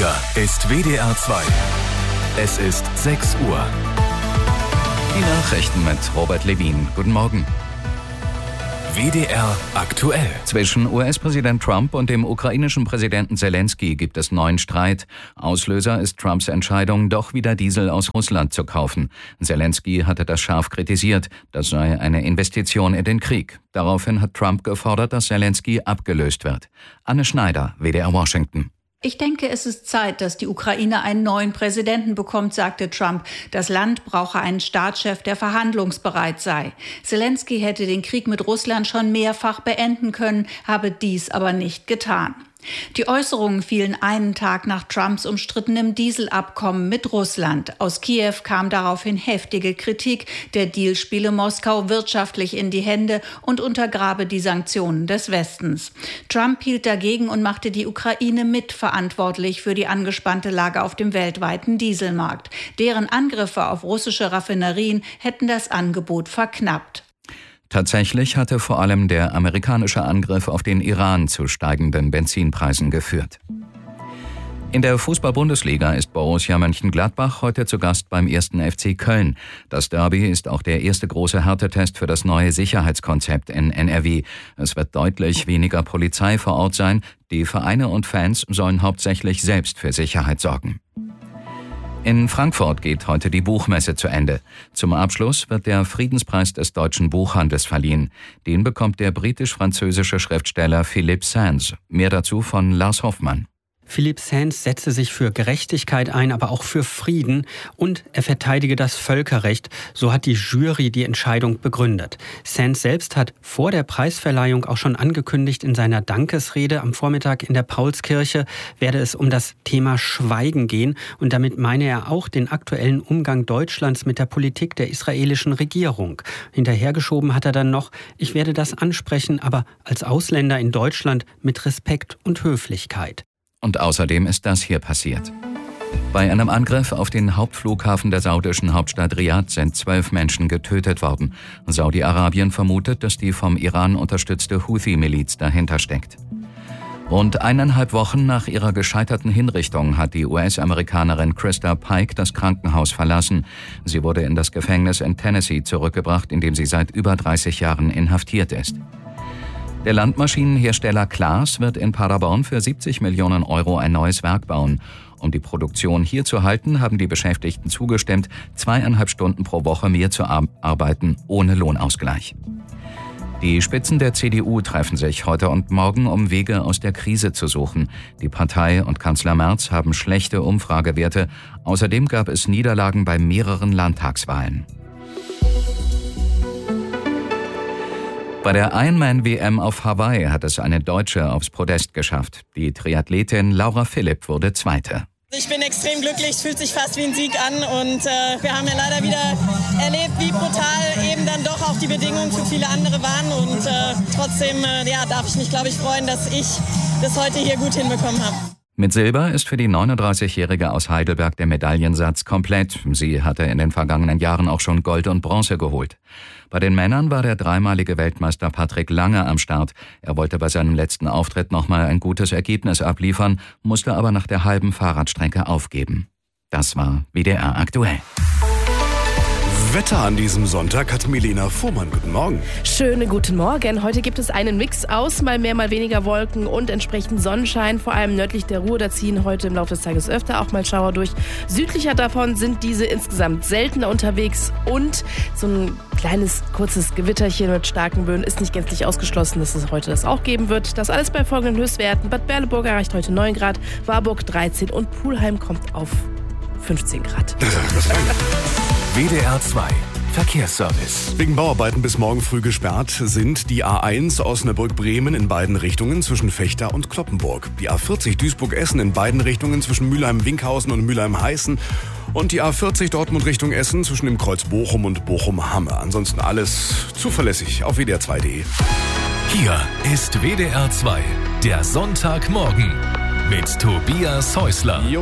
Hier ist WDR 2. Es ist 6 Uhr. Die Nachrichten mit Robert Levin. Guten Morgen. WDR aktuell. Zwischen US-Präsident Trump und dem ukrainischen Präsidenten Zelensky gibt es neuen Streit. Auslöser ist Trumps Entscheidung, doch wieder Diesel aus Russland zu kaufen. Zelensky hatte das scharf kritisiert. Das sei eine Investition in den Krieg. Daraufhin hat Trump gefordert, dass Zelensky abgelöst wird. Anne Schneider, WDR Washington. Ich denke, es ist Zeit, dass die Ukraine einen neuen Präsidenten bekommt, sagte Trump. Das Land brauche einen Staatschef, der verhandlungsbereit sei. Zelensky hätte den Krieg mit Russland schon mehrfach beenden können, habe dies aber nicht getan. Die Äußerungen fielen einen Tag nach Trumps umstrittenem Dieselabkommen mit Russland. Aus Kiew kam daraufhin heftige Kritik. Der Deal spiele Moskau wirtschaftlich in die Hände und untergrabe die Sanktionen des Westens. Trump hielt dagegen und machte die Ukraine mitverantwortlich für die angespannte Lage auf dem weltweiten Dieselmarkt. Deren Angriffe auf russische Raffinerien hätten das Angebot verknappt. Tatsächlich hatte vor allem der amerikanische Angriff auf den Iran zu steigenden Benzinpreisen geführt. In der Fußball-Bundesliga ist Borussia Mönchengladbach heute zu Gast beim 1. FC Köln. Das Derby ist auch der erste große Härtetest für das neue Sicherheitskonzept in NRW. Es wird deutlich weniger Polizei vor Ort sein. Die Vereine und Fans sollen hauptsächlich selbst für Sicherheit sorgen. In Frankfurt geht heute die Buchmesse zu Ende. Zum Abschluss wird der Friedenspreis des deutschen Buchhandels verliehen. Den bekommt der britisch-französische Schriftsteller Philippe Sands. Mehr dazu von Lars Hoffmann. Philippe Sands setze sich für Gerechtigkeit ein, aber auch für Frieden und er verteidige das Völkerrecht. So hat die Jury die Entscheidung begründet. Sands selbst hat vor der Preisverleihung auch schon angekündigt, in seiner Dankesrede am Vormittag in der Paulskirche werde es um das Thema Schweigen gehen. Und damit meine er auch den aktuellen Umgang Deutschlands mit der Politik der israelischen Regierung. Hinterhergeschoben hat er dann noch, ich werde das ansprechen, aber als Ausländer in Deutschland mit Respekt und Höflichkeit. Und außerdem ist das hier passiert. Bei einem Angriff auf den Hauptflughafen der saudischen Hauptstadt Riad sind 12 Menschen getötet worden. Saudi-Arabien vermutet, dass die vom Iran unterstützte Houthi-Miliz dahinter steckt. Rund 1,5 Wochen nach ihrer gescheiterten Hinrichtung hat die US-Amerikanerin Krista Pike das Krankenhaus verlassen. Sie wurde in das Gefängnis in Tennessee zurückgebracht, in dem sie seit über 30 Jahren inhaftiert ist. Der Landmaschinenhersteller Claas wird in Paderborn für 70 Millionen Euro ein neues Werk bauen. Um die Produktion hier zu halten, haben die Beschäftigten zugestimmt, 2,5 Stunden pro Woche mehr zu arbeiten, ohne Lohnausgleich. Die Spitzen der CDU treffen sich heute und morgen, um Wege aus der Krise zu suchen. Die Partei und Kanzler Merz haben schlechte Umfragewerte. Außerdem gab es Niederlagen bei mehreren Landtagswahlen. Bei der Ironman-WM auf Hawaii hat es eine Deutsche aufs Podest geschafft. Die Triathletin Laura Philipp wurde Zweite. Ich bin extrem glücklich, es fühlt sich fast wie ein Sieg an und wir haben ja leider wieder erlebt, wie brutal eben dann doch auch die Bedingungen für viele andere waren und trotzdem darf ich mich, glaube ich, freuen, dass ich das heute hier gut hinbekommen habe. Mit Silber ist für die 39-Jährige aus Heidelberg der Medaillensatz komplett. Sie hatte in den vergangenen Jahren auch schon Gold und Bronze geholt. Bei den Männern war der dreimalige Weltmeister Patrick Lange am Start. Er wollte bei seinem letzten Auftritt nochmal ein gutes Ergebnis abliefern, musste aber nach der halben Fahrradstrecke aufgeben. Das war WDR aktuell. Wetter an diesem Sonntag hat Milena Fuhrmann. Guten Morgen. Schönen guten Morgen. Heute gibt es einen Mix aus mal mehr, mal weniger Wolken und entsprechend Sonnenschein. Vor allem nördlich der Ruhr, da ziehen heute im Laufe des Tages öfter auch mal Schauer durch. Südlicher davon sind diese insgesamt seltener unterwegs und so ein kleines, kurzes Gewitterchen mit starken Böen ist nicht gänzlich ausgeschlossen, dass es heute das auch geben wird. Das alles bei folgenden Höchstwerten. Bad Berleburg erreicht heute 9 Grad, Warburg 13 und Pulheim kommt auf 15 Grad. WDR 2 Verkehrsservice. Wegen Bauarbeiten bis morgen früh gesperrt sind die A1 Osnabrück-Bremen in beiden Richtungen zwischen Vechta und Cloppenburg. Die A40 Duisburg-Essen in beiden Richtungen zwischen Mülheim-Winkhausen und Mülheim-Heißen. Und die A40 Dortmund Richtung Essen zwischen dem Kreuz Bochum und Bochum-Hamme. Ansonsten alles zuverlässig auf WDR2.de. Hier ist WDR 2, der Sonntagmorgen mit Tobias Häusler. Jo.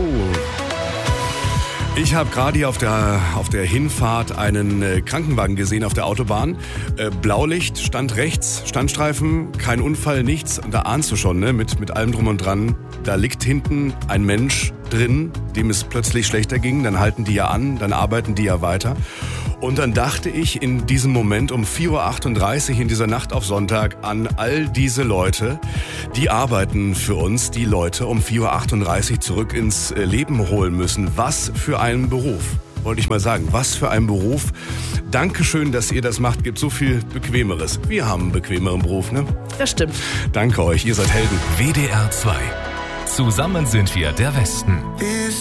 Ich habe gerade hier auf der Hinfahrt einen Krankenwagen gesehen auf der Autobahn. Blaulicht, stand rechts, Standstreifen, kein Unfall, nichts. Und da ahnst du schon, ne? Mit allem drum und dran, Da liegt hinten ein Mensch drin, dem es plötzlich schlechter ging. Dann halten die ja an, dann arbeiten die ja weiter. Und dann dachte ich in diesem Moment um 4.38 Uhr in dieser Nacht auf Sonntag an all diese Leute, die arbeiten für uns, die Leute um 4.38 Uhr zurück ins Leben holen müssen. Was für ein Beruf, wollte ich mal sagen. Was für ein Beruf. Dankeschön, dass ihr das macht. Gibt so viel Bequemeres. Wir haben einen bequemeren Beruf, ne? Das stimmt. Danke euch, ihr seid Helden. WDR 2. Zusammen sind wir der Westen.